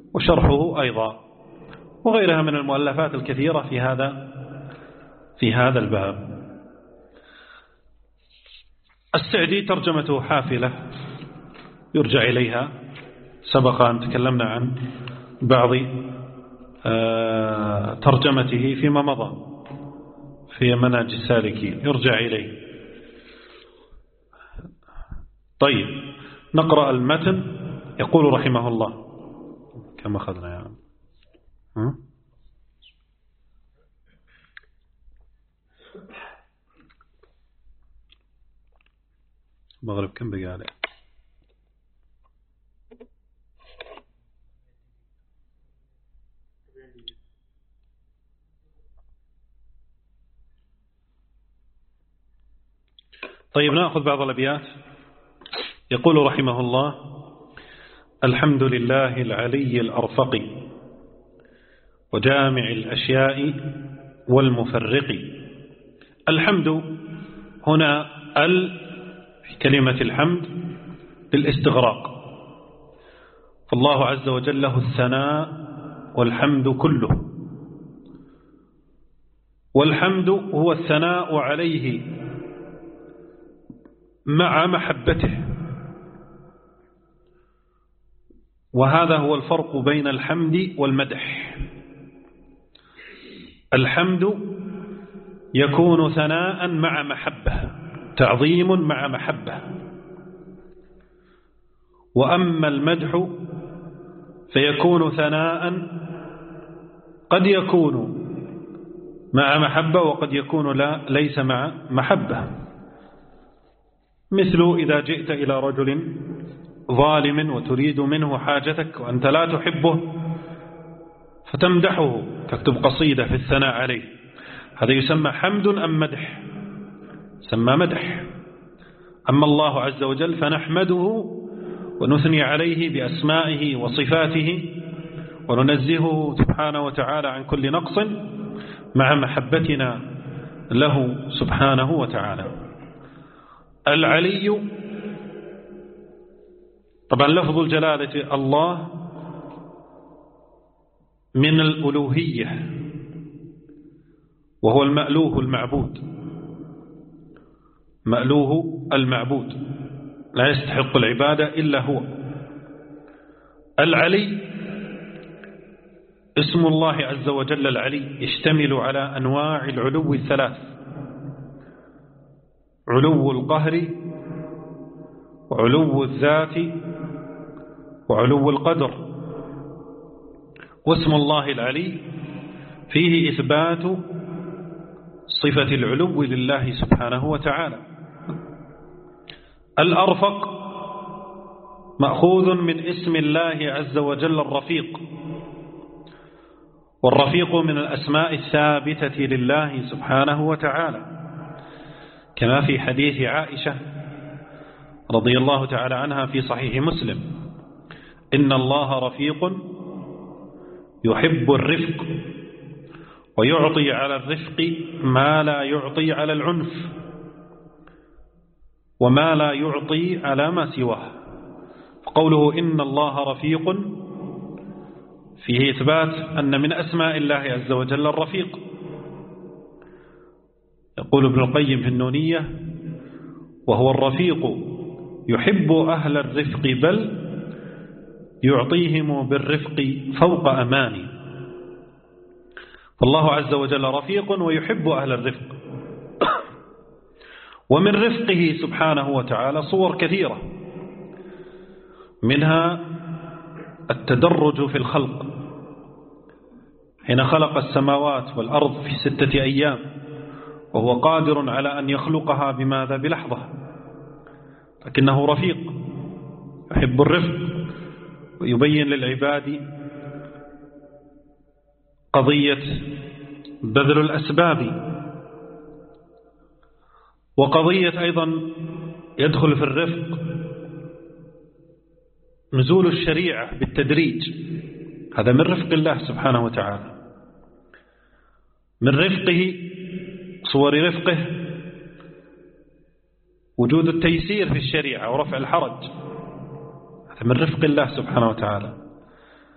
وشرحه أيضا، وغيرها من المؤلفات الكثيرة في هذا الباب. السعدي ترجمته حافلة يرجع إليها، سبق أن تكلمنا عن بعض ترجمته فيما مضى في منهج السالكين، يرجع إليه. طيب نقرأ المتن. يقول رحمه الله، كم أخذنا يا عم؟ المغرب كم بقى عليه؟ طيب نأخذ بعض الأبيات. يقول رحمه الله: الحمد لله العلي الأرفق وجامع الأشياء والمفرق. الحمد هنا في كلمة الحمد للاستغراق، فالله عز وجل له الثناء والحمد كله، والحمد هو الثناء عليه مع محبته، وهذا هو الفرق بين الحمد والمدح. الحمد يكون ثناء مع محبة، تعظيم مع محبة، وأما المدح فيكون ثناء قد يكون مع محبة وقد يكون ليس مع محبة. مثل إذا جئت إلى رجل ظالم وتريد منه حاجتك وأنت لا تحبه فتمدحه، تكتب قصيدة في الثناء عليه، هذا يسمى حمد أم مدح؟ يسمى مدح. أما الله عز وجل فنحمده ونثني عليه بأسمائه وصفاته وننزهه سبحانه وتعالى عن كل نقص مع محبتنا له سبحانه وتعالى. العلي، طبعا لفظ الجلالة الله من الألوهية، وهو المألوه المعبود، مألوه المعبود لا يستحق العبادة إلا هو. العلي اسم الله عز وجل العلي يشتمل على أنواع العلو الثلاث: علو القهر، وعلو الذات، وعلو القدر. واسم الله العلي فيه إثبات صفة العلو لله سبحانه وتعالى. الأرفق مأخوذ من اسم الله عز وجل الرفيق، والرفيق من الأسماء الثابتة لله سبحانه وتعالى، كما في حديث عائشة رضي الله تعالى عنها في صحيح مسلم: إن الله رفيق يحب الرفق ويعطي على الرفق ما لا يعطي على العنف وما لا يعطي على ما سواه. قوله إن الله رفيق فيه إثبات أن من أسماء الله عز وجل الرفيق. يقول ابن القيم في النونية: وهو الرفيق يحب أهل الرفق بل يعطيهم بالرفق فوق أماني. فالله عز وجل رفيق ويحب أهل الرفق. ومن رفقه سبحانه وتعالى صور كثيرة، منها التدرج في الخلق، حين خلق السماوات والأرض في 6 أيام وهو قادر على أن يخلقها بماذا؟ بلحظة، لكنه رفيق يحب الرفق ويبين للعباد قضية بذل الأسباب، وقضية أيضا يدخل في الرفق نزول الشريعة بالتدريج، هذا من رفق الله سبحانه وتعالى. من رفقه، صور رفقه، وجود التيسير في الشريعة ورفع الحرج، هذا من رفق الله سبحانه وتعالى.